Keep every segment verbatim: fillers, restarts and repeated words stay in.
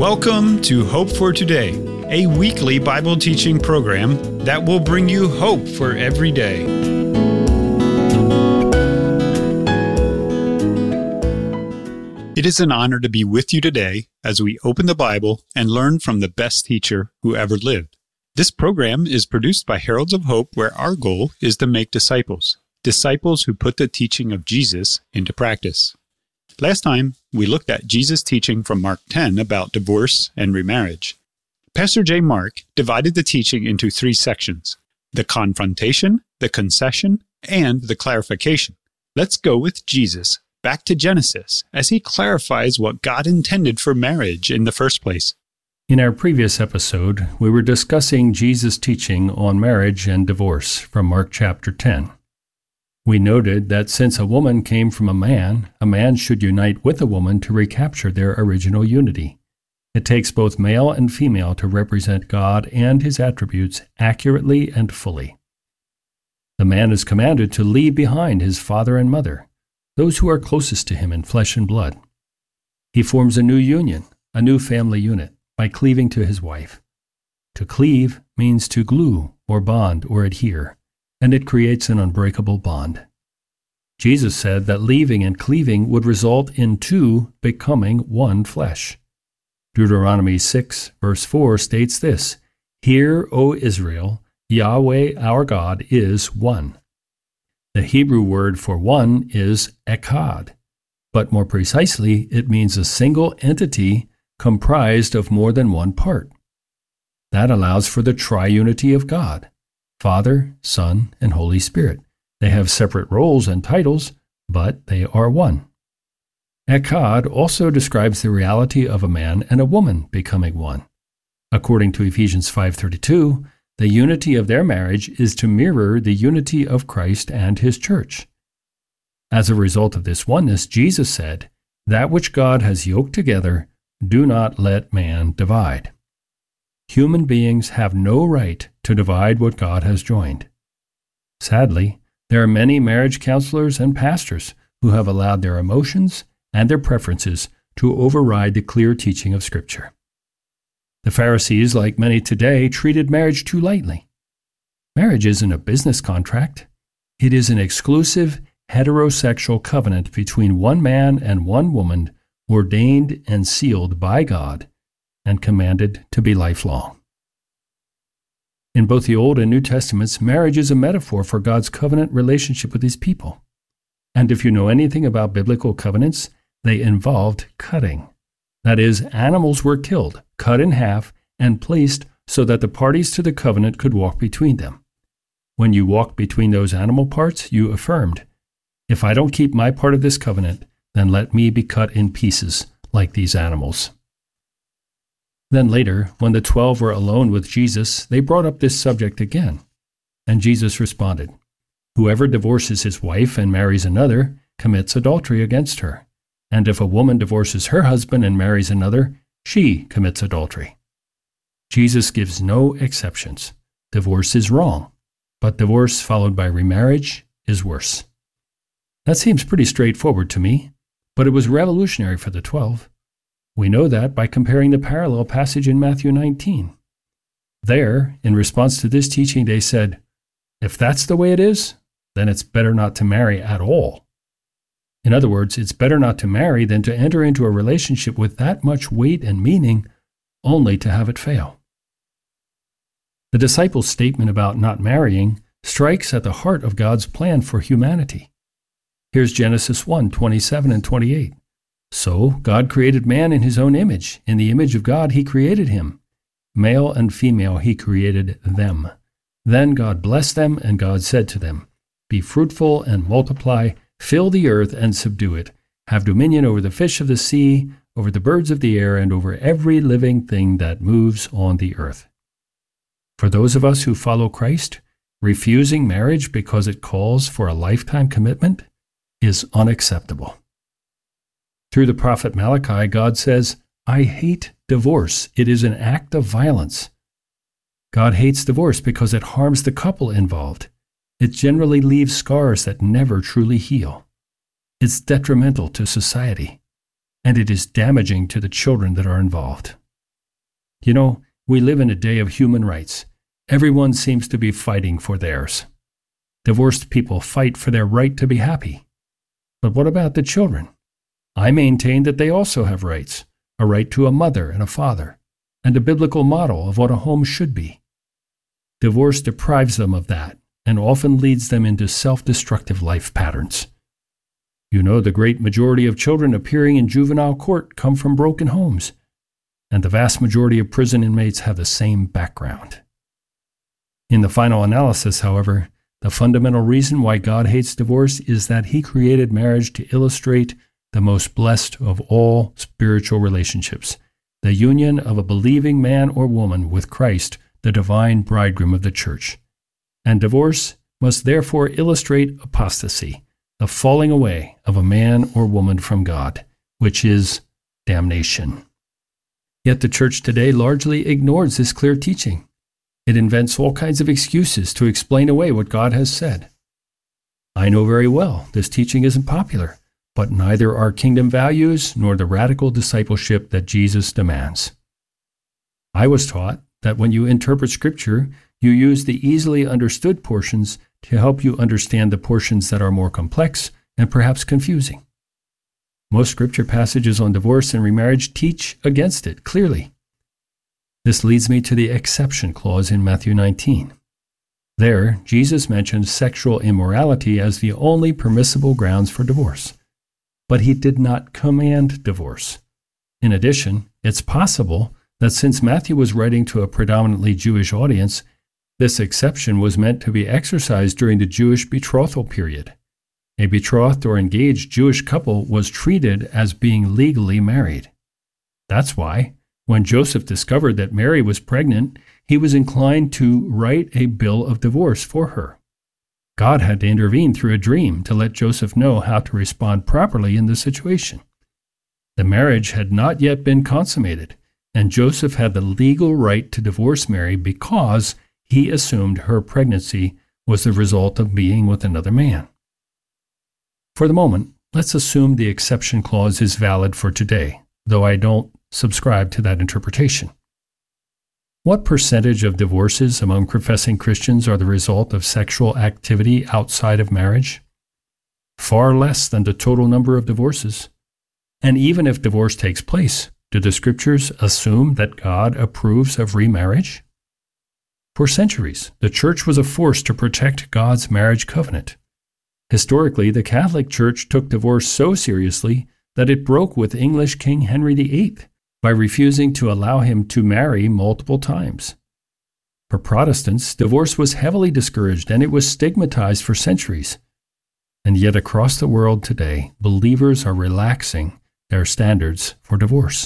Welcome to Hope for Today, a weekly Bible teaching program that will bring you hope for every day. It is an honor to be with you today as we open the Bible and learn from the best teacher who ever lived. This program is produced by Heralds of Hope, where our goal is to make disciples, disciples who put the teaching of Jesus into practice. Last time, we looked at Jesus' teaching from Mark ten about divorce and remarriage. Pastor J. Mark divided the teaching into three sections: the confrontation, the concession, and the clarification. Let's go with Jesus back to Genesis as he clarifies what God intended for marriage in the first place. In our previous episode, we were discussing Jesus' teaching on marriage and divorce from Mark chapter ten. We noted that since a woman came from a man, a man should unite with a woman to recapture their original unity. It takes both male and female to represent God and his attributes accurately and fully. The man is commanded to leave behind his father and mother, those who are closest to him in flesh and blood. He forms a new union, a new family unit, by cleaving to his wife. To cleave means to glue or bond or adhere, and it creates an unbreakable bond. Jesus said that leaving and cleaving would result in two becoming one flesh. Deuteronomy six, verse four states this: "Hear, O Israel, Yahweh our God is one." The Hebrew word for one is echad, but more precisely, it means a single entity comprised of more than one part. That allows for the triunity of God: Father, Son, and Holy Spirit. They have separate roles and titles, but they are one. Echad also describes the reality of a man and a woman becoming one. According to Ephesians five thirty-two, the unity of their marriage is to mirror the unity of Christ and his church. As a result of this oneness, Jesus said, "That which God has yoked together, do not let man divide." Human beings have no right to divide what God has joined. Sadly, there are many marriage counselors and pastors who have allowed their emotions and their preferences to override the clear teaching of Scripture. The Pharisees, like many today, treated marriage too lightly. Marriage isn't a business contract. It is an exclusive heterosexual covenant between one man and one woman, ordained and sealed by God and commanded to be lifelong. In both the Old and New Testaments, marriage is a metaphor for God's covenant relationship with his people. And if you know anything about biblical covenants, they involved cutting. That is, animals were killed, cut in half, and placed so that the parties to the covenant could walk between them. When you walked between those animal parts, you affirmed, "If I don't keep my part of this covenant, then let me be cut in pieces like these animals." Then later, when the twelve were alone with Jesus, they brought up this subject again. And Jesus responded, "Whoever divorces his wife and marries another commits adultery against her. And if a woman divorces her husband and marries another, she commits adultery." Jesus gives no exceptions. Divorce is wrong, but divorce followed by remarriage is worse. That seems pretty straightforward to me, but it was revolutionary for the twelve. We know that by comparing the parallel passage in Matthew nineteen. There, in response to this teaching, they said, "If that's the way it is, then it's better not to marry at all." In other words, it's better not to marry than to enter into a relationship with that much weight and meaning, only to have it fail. The disciples' statement about not marrying strikes at the heart of God's plan for humanity. Here's Genesis one, twenty-seven and twenty-eight. "So God created man in his own image. In the image of God he created him. Male and female he created them. Then God blessed them, and God said to them, 'Be fruitful and multiply, fill the earth and subdue it. Have dominion over the fish of the sea, over the birds of the air, and over every living thing that moves on the earth.'" For those of us who follow Christ, refusing marriage because it calls for a lifetime commitment is unacceptable. Through the prophet Malachi, God says, "I hate divorce. It is an act of violence." God hates divorce because it harms the couple involved. It generally leaves scars that never truly heal. It's detrimental to society, and it is damaging to the children that are involved. You know, we live in a day of human rights. Everyone seems to be fighting for theirs. Divorced people fight for their right to be happy. But what about the children? I maintain that they also have rights, a right to a mother and a father, and a biblical model of what a home should be. Divorce deprives them of that and often leads them into self-destructive life patterns. You know, the great majority of children appearing in juvenile court come from broken homes, and the vast majority of prison inmates have the same background. In the final analysis, however, the fundamental reason why God hates divorce is that He created marriage to illustrate the most blessed of all spiritual relationships, the union of a believing man or woman with Christ, the divine bridegroom of the church. And divorce must therefore illustrate apostasy, the falling away of a man or woman from God, which is damnation. Yet the church today largely ignores this clear teaching. It invents all kinds of excuses to explain away what God has said. I know very well this teaching isn't popular, but neither are kingdom values nor the radical discipleship that Jesus demands. I was taught that when you interpret Scripture, you use the easily understood portions to help you understand the portions that are more complex and perhaps confusing. Most Scripture passages on divorce and remarriage teach against it clearly. This leads me to the exception clause in Matthew nineteen. There, Jesus mentions sexual immorality as the only permissible grounds for divorce. But He did not command divorce. In addition, it's possible that since Matthew was writing to a predominantly Jewish audience, this exception was meant to be exercised during the Jewish betrothal period. A betrothed or engaged Jewish couple was treated as being legally married. That's why, when Joseph discovered that Mary was pregnant, he was inclined to write a bill of divorce for her. God had to intervene through a dream to let Joseph know how to respond properly in the situation. The marriage had not yet been consummated, and Joseph had the legal right to divorce Mary because he assumed her pregnancy was the result of being with another man. For the moment, let's assume the exception clause is valid for today, though I don't subscribe to that interpretation. What percentage of divorces among professing Christians are the result of sexual activity outside of marriage? Far less than the total number of divorces. And even if divorce takes place, do the Scriptures assume that God approves of remarriage? For centuries, the Church was a force to protect God's marriage covenant. Historically, the Catholic Church took divorce so seriously that it broke with English King Henry the Eighth by refusing to allow him to marry multiple times. For Protestants, divorce was heavily discouraged and it was stigmatized for centuries. And yet across the world today, believers are relaxing their standards for divorce.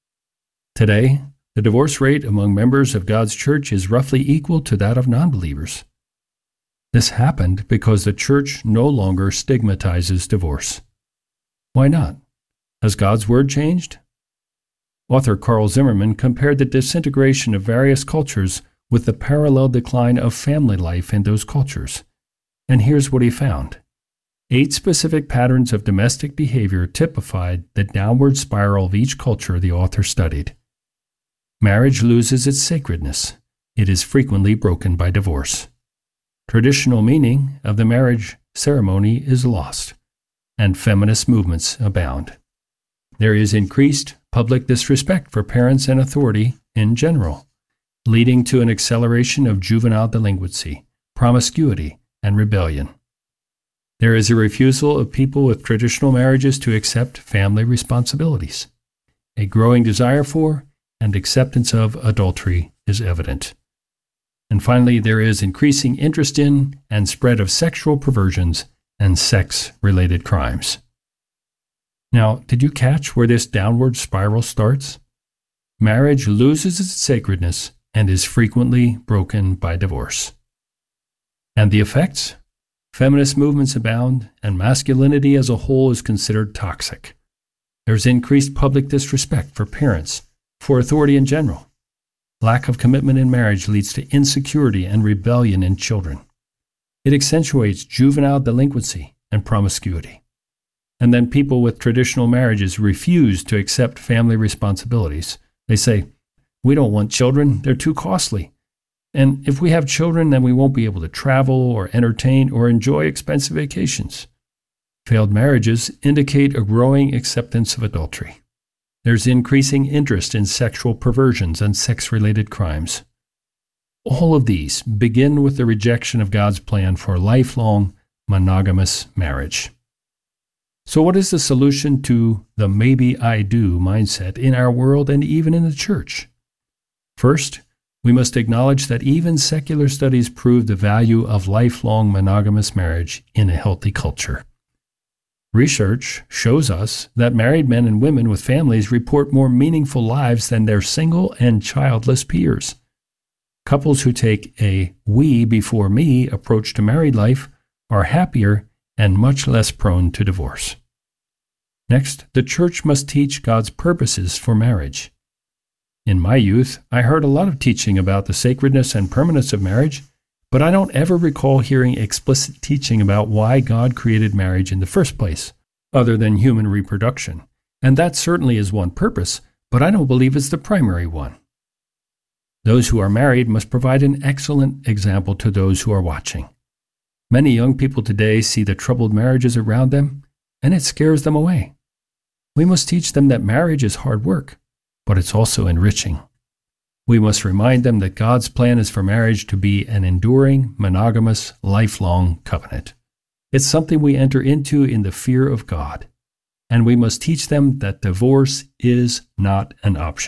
Today, the divorce rate among members of God's church is roughly equal to that of non-believers. This happened because the church no longer stigmatizes divorce. Why not? Has God's word changed? Author Carl Zimmerman compared the disintegration of various cultures with the parallel decline of family life in those cultures. And here's what he found. Eight specific patterns of domestic behavior typified the downward spiral of each culture the author studied. Marriage loses its sacredness. It is frequently broken by divorce. Traditional meaning of the marriage ceremony is lost, and feminist movements abound. There is increased public disrespect for parents and authority in general, leading to an acceleration of juvenile delinquency, promiscuity, and rebellion. There is a refusal of people with traditional marriages to accept family responsibilities. A growing desire for and acceptance of adultery is evident. And finally, there is increasing interest in and spread of sexual perversions and sex-related crimes. Now, did you catch where this downward spiral starts? Marriage loses its sacredness and is frequently broken by divorce. And the effects? Feminist movements abound, and masculinity as a whole is considered toxic. There's increased public disrespect for parents, for authority in general. Lack of commitment in marriage leads to insecurity and rebellion in children. It accentuates juvenile delinquency and promiscuity. And then people with traditional marriages refuse to accept family responsibilities. They say, We don't want children. They're too costly. And if we have children, then we won't be able to travel or entertain or enjoy expensive vacations. Failed marriages indicate a growing acceptance of adultery. There's increasing interest in sexual perversions and sex-related crimes. All of these begin with the rejection of God's plan for lifelong monogamous marriage. So what is the solution to the maybe I do mindset in our world and even in the church? First, we must acknowledge that even secular studies prove the value of lifelong monogamous marriage in a healthy culture. Research shows us that married men and women with families report more meaningful lives than their single and childless peers. Couples who take a we before me approach to married life are happier and much less prone to divorce. Next, the church must teach God's purposes for marriage. In my youth, I heard a lot of teaching about the sacredness and permanence of marriage, but I don't ever recall hearing explicit teaching about why God created marriage in the first place, other than human reproduction. And that certainly is one purpose, but I don't believe it's the primary one. Those who are married must provide an excellent example to those who are watching. Many young people today see the troubled marriages around them, and it scares them away. We must teach them that marriage is hard work, but it's also enriching. We must remind them that God's plan is for marriage to be an enduring, monogamous, lifelong covenant. It's something we enter into in the fear of God, and we must teach them that divorce is not an option.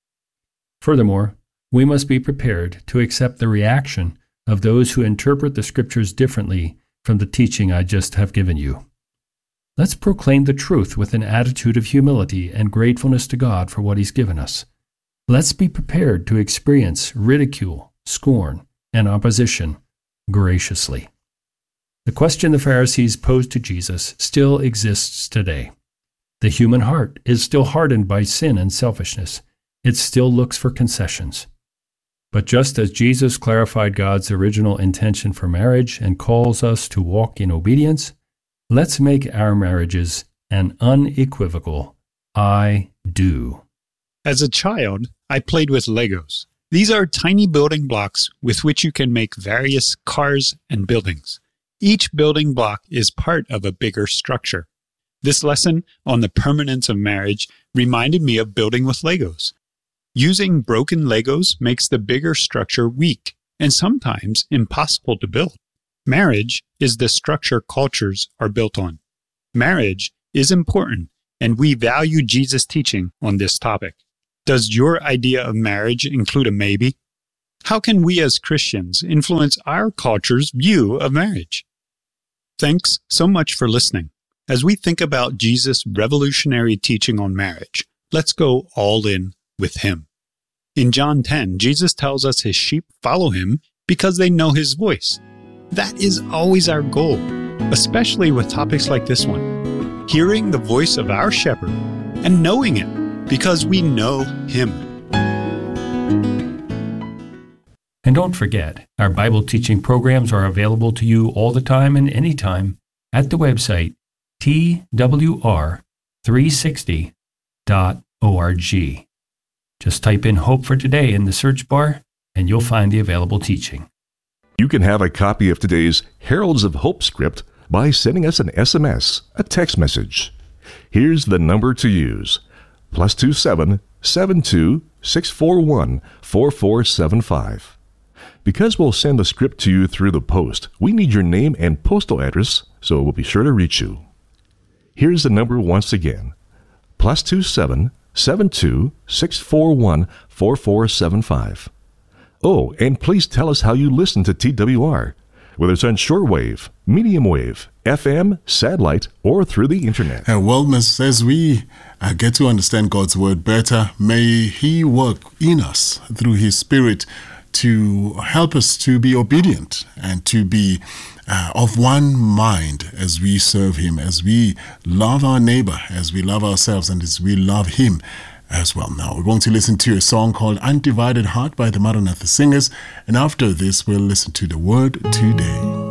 Furthermore, we must be prepared to accept the reaction of those who interpret the Scriptures differently from the teaching I just have given you. Let's proclaim the truth with an attitude of humility and gratefulness to God for what He's given us. Let's be prepared to experience ridicule, scorn, and opposition graciously. The question the Pharisees posed to Jesus still exists today. The human heart is still hardened by sin and selfishness. It still looks for concessions. But just as Jesus clarified God's original intention for marriage and calls us to walk in obedience, let's make our marriages an unequivocal I do. As a child, I played with Legos. These are tiny building blocks with which you can make various cars and buildings. Each building block is part of a bigger structure. This lesson on the permanence of marriage reminded me of building with Legos. Using broken Legos makes the bigger structure weak and sometimes impossible to build. Marriage is the structure cultures are built on. Marriage is important, and we value Jesus' teaching on this topic. Does your idea of marriage include a maybe? How can we as Christians influence our culture's view of marriage? Thanks so much for listening. As we think about Jesus' revolutionary teaching on marriage, let's go all in with Him. In John ten, Jesus tells us His sheep follow Him because they know His voice. That is always our goal, especially with topics like this one. Hearing the voice of our shepherd and knowing it because we know Him. And don't forget, our Bible teaching programs are available to you all the time and anytime at the website T W R three sixty dot org. Just type in Hope for Today in the search bar and you'll find the available teaching. You can have a copy of today's Heralds of Hope script by sending us an S M S, a text message. Here's the number to use. Plus two seven seven two six four one four four seven five. Because we'll send the script to you through the post, we need your name and postal address, so we'll be sure to reach you. Here's the number once again. Plus two seven seven two six four one four four seven five. Oh, and please tell us how you listen to T W R, whether it's on shortwave, medium wave, F M, satellite, or through the internet. And well, Miss, as we uh, get to understand God's word better, may He work in us through His Spirit to help us to be obedient and to be uh, of one mind as we serve Him, as we love our neighbor, as we love ourselves, and as we love Him as well. Now, we're going to listen to a song called Undivided Heart by the Maranatha Singers, and after this, we'll listen to the Word Today.